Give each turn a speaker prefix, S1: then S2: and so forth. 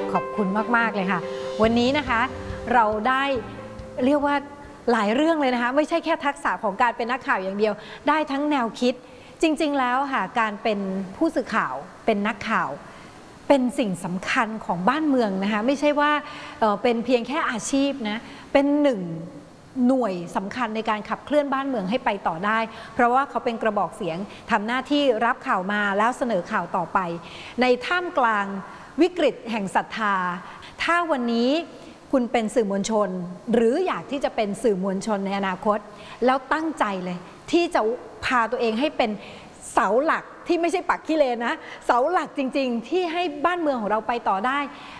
S1: ขอบคุณมากๆเลยค่ะวันนี้นะคะเราได้เรียกว่าหลายเรื่องเลยนะคะไม่ใช่แค่ทักษะของการเป็นนักข่าวอย่างเดียวได้ทั้งแนวคิดจริงๆแล้วค่ะการเป็นผู้สื่อข่าวเป็นนักข่าวเป็นสิ่งสำคัญของบ้านเมืองนะคะไม่ใช่ว่าเป็นเพียงแค่อาชีพนะเป็นหนึ่งหน่วยสำคัญในการขับเคลื่อนบ้านเมืองให้ไปต่อได้เพราะว่าเขาเป็นกระบอกเสียงทำหน้าที่รับข่าวมาแล้วเสนอข่าวต่อไปในท่ามกลางวิกฤตแห่งศรัทธาถ้าวันนี้คุณเป็นสื่อมวลชนหรืออยากที่จะเป็นสื่อมวลชนในอนาคตแล้วตั้งใจเลยที่จะพาตัวเองให้เป็นเสาหลักที่ไม่ใช่ปักขี้เลนนะเสาหลักจริงๆที่ให้บ้านเมืองของเราไปต่อได้